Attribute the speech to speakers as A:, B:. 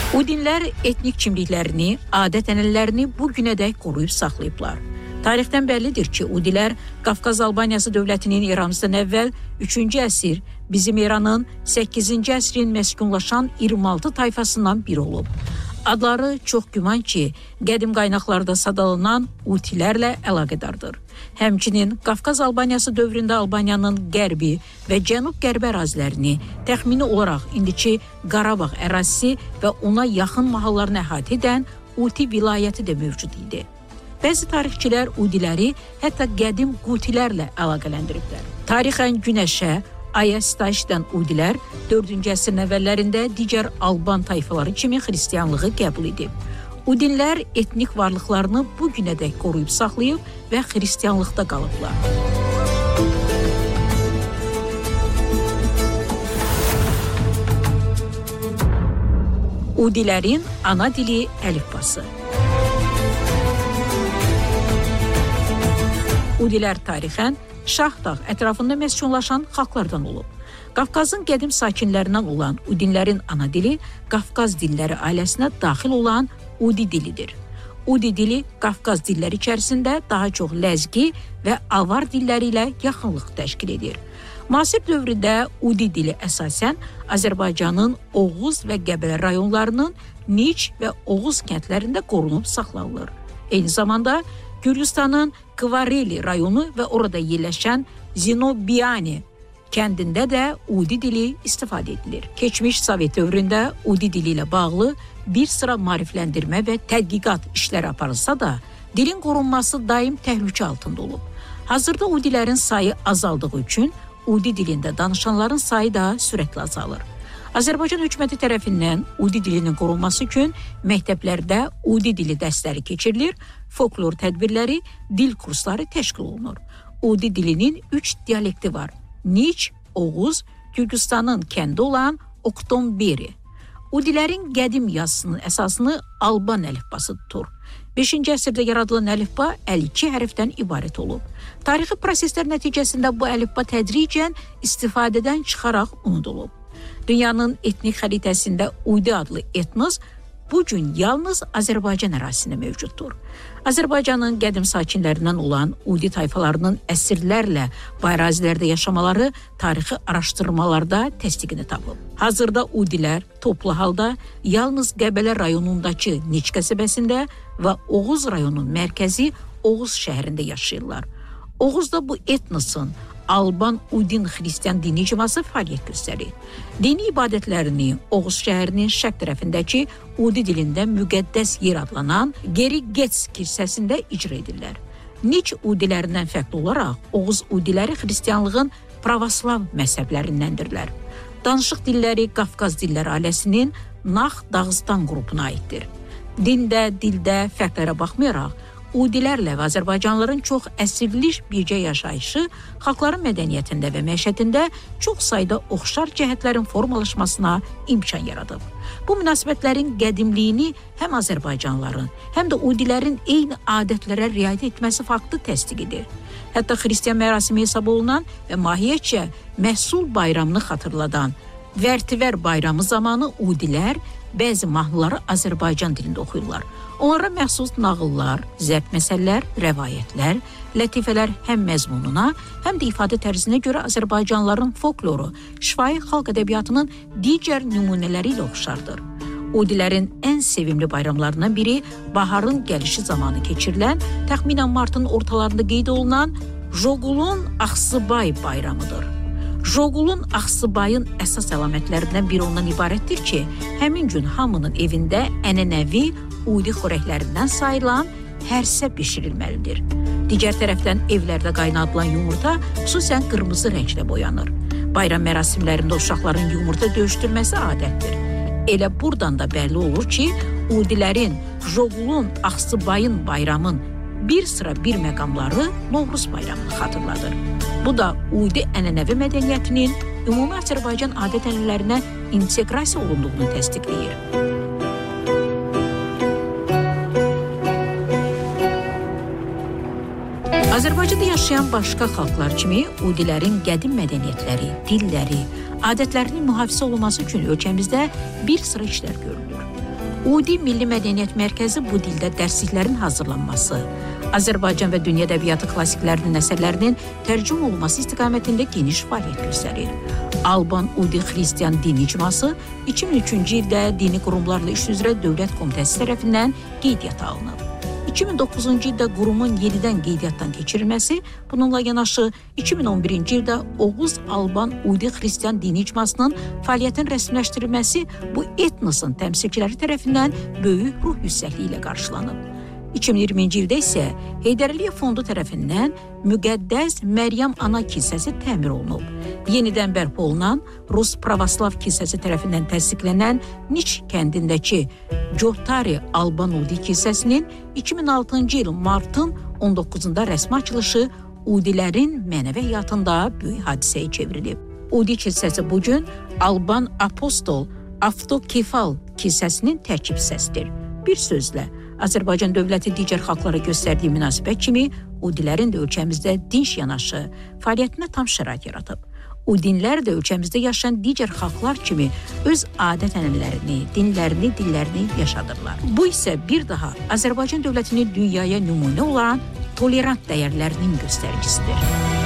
A: Udinlər etnik kimliklərini, adət-ənənələrini bu günədək qoruyub saxlayıblar. Tarixdən bəllidir ki, Udilər Qafqaz Albaniyası dövlətinin eramızdan əvvəl 3-cü əsr, bizim eranın 8-ci əsrin məskunlaşan 26 tayfasından biri olub. Adları çox güman ki, qədim qaynaqlarda sadalanan Utilərlə əlaqədardır. Həmçinin Qafqaz Albaniyası dövründə Albaniyanın qərbi və cənub-qərbi ərazilərini, təxmini olaraq indiki Qarabağ ərazisi və ona yaxın mahallarını əhatə edən Uti vilayəti də mövcud idi. Bəzi tarixçilər Udiləri hətta qədim Qutilərlə əlaqələndiriblər. Tarixən Günəşə, Aya sitayiş edən Udilər 4-cü əsrin əvvəllərində digər Alban tayfaları kimi xristianlığı qəbul edib. Udinlər etnik varlıqlarını bu günədək qoruyub saxlayıb və xristianlıqda qalıblar. Udilərin ana dili əlifbası. Udilər tarixən Şahdağ ətrafında məskunlaşan xalqlardan olub. Qafqazın qədim sakinlərindən olan Udinlərin ana dili Qafqaz dilləri ailəsinə daxil olan Udi dilidir. Udi dili Qafqaz dilləri içərisində daha çox ləzgi və avar dilləri ilə yaxınlıq təşkil edir. Müasir dövrdə Udi dili əsasən Azərbaycanın Oğuz və Qəbələ rayonlarının Niç və Oğuz kəndlərində qorunub saxlanılır. Eyni zamanda Gürcüstanın Kvareli rayonu və orada yerləşən Zinobiyani kəndində də Udi dili istifadə edilir. Keçmiş Sovet dövründə Udi dili ilə bağlı bir sıra maarifləndirmə və tədqiqat işləri aparılsa da, dilin qorunması daim təhlükə altında olub. Hazırda Udilərin sayı azaldığı üçün Udi dilində danışanların sayı da sürətlə azalır. Azərbaycan hökuməti tərəfindən Udi dilinin qorunması üçün məktəblərdə Udi dili dərsləri keçirilir, folklor tədbirləri, dil kursları təşkil olunur. Udi dilinin 3 dialekti var. Niç, Oğuz, Gürcüstanın kəndi olan Oktomberi. Udilərin qədim yazısının əsasını Alban əlifbası tutur. 5-ci əsrdə yaradılan əlifba 52 hərfdən ibarət olub. Tarixi proseslər nəticəsində bu əlifba tədricən istifadədən çıxaraq unudulub. Dünyanın etnik xəritəsində Udi adlı etnos bu gün yalnız Azərbaycan ərazisində mövcuddur. Azərbaycanın qədim sakinlərindən olan Udi tayfalarının əsrlərlə bu ərazilərdə yaşamaları tarixi araşdırmalarda təsdiqini tapıb. Hazırda Udilər toplu halda yalnız Qəbələ rayonundakı Niç qəsəbəsində və Oğuz rayonunun mərkəzi Oğuz şəhərində yaşayırlar. Oğuzda bu etnosun Alban Udin xristian dini icması fəaliyyət göstərir. Dini ibadətlərini Oğuz şəhərinin şərq tərəfindəki Udi dilində müqəddəs yer adlanan Geri-Gets kilsəsində icra edirlər. Niç Udilərindən fərqli olaraq Oğuz Udiləri xristianlığın pravoslav məzhəblərindəndirlər. Danışıq dilləri Qafqaz dilləri ailəsinin Nax-Dağıstan qrupuna aiddir. Dində, dildə fərqlərə baxmayaraq, Udilərlə və Azərbaycanlıların çox əsirlik birgə yaşayışı xalqların mədəniyyətində və məişətində çox sayda oxşar cəhətlərin formalaşmasına imkan yaradıb. Bu münasibətlərin qədimliyini həm Azərbaycanlıların, həm də Udilərin eyni adətlərə riayət etməsi faktı təsdiq edir. Hətta xristian mərasimi hesab olunan və mahiyyətcə məhsul bayramını xatırladan Vərtivər bayramı zamanı Udilər bəzi mahnıları Azərbaycan dilində oxuyurlar. Onlara məxsus nağıllar, zərb məsəllər, rəvayətlər, lətifələr həm məzmununa, həm də ifadə tərzinə görə Azərbaycanlıların folkloru, şifahi xalq ədəbiyyatının digər nümunələri ilə oxşardır. Udilərin ən sevimli bayramlarından biri baharın gəlişi zamanı keçirilən, təxminən martın ortalarında qeyd olunan Joqulun Axsıbay bayramıdır. Joqulun Axsıbayın əsas əlamətlərindən biri ondan ibarətdir ki, həmin gün hamının evində ənənəvi Udi xörəklərindən sayılan hərsə bişirilməlidir. Digər tərəfdən evlərdə qaynadılan yumurta xüsusən qırmızı rənglə boyanır. Bayram mərasimlərində uşaqların yumurta döyüşdürməsi adətdir. Elə buradan da bəlli olur ki, Udilərin Joqulun Axsıbayın bayramın bir sıra bir məqamları Novruz bayramını xatırladır. Bu da Udi ənənəvi mədəniyyətinin ümumi Azərbaycan adət-ənənələrinə inteqrasiya olunduğunu təsdiqləyir. Azərbaycanda yaşayan başqa xalqlar kimi Udilərin qədim mədəniyyətləri, dilləri, adətlərinin mühafizə olunması üçün ölkəmizdə bir sıra işlər görülür. UDI Milli Mədəniyyət Mərkəzi bu dildə dərsliklərin hazırlanması, Azərbaycan və dünya ədəbiyyatı klassiklərinin əsərlərinin tərcüm olunması istiqamətində geniş fəaliyyət göstərir. Alban UDI Xristian Din İcması 2003-cü ildə dini qurumlarla iş üzrə Dövlət Komitəsi tərəfindən qeydiyyata alınıb. 2009-cu ildə qurumun yenidən qeydiyyatdan keçirilməsi, bununla yanaşı 2011-ci ildə Oğuz Alban UDI Xristian Din İcmasının fəaliyyətin rəsmiləşdirilməsi bu etnosun təmsilçiləri tərəfindən böyük ruh yüksəkliyi ilə qarşılanıb. 2020-ci ildə isə Heydər Əliyev Fondu tərəfindən Müqəddəs Məryəm Ana kilsəsi təmir olunub. Yenidən bərpa olunan Rus Pravoslav kilsəsi tərəfindən təsdiqlənən Niç kəndindəki Cotari Alban UDI kilsəsinin 2006-cı il martın 19-da rəsmi açılışı UDIlərin mənəvi həyatında böyük hadisəyə çevrilib. UDI kilsəsi bugün Alban Apostol Avtokefal kilsəsinin tərkib hissəsidir. Bir sözlə, Azərbaycan dövləti digər xalqlara göstərdiyi münasibət kimi UDIlərin də ölkəmizdə dinc yanaşı fəaliyyətinə tam şərait yaradıb. UDInlər də ölkəmizdə yaşayan digər xalqlar kimi öz adət-ənənələrini, dillərini yaşadırlar. Bu isə bir daha Azərbaycan dövlətinin dünyaya nümunə olan tolerant dəyərlərinin göstəricisidir.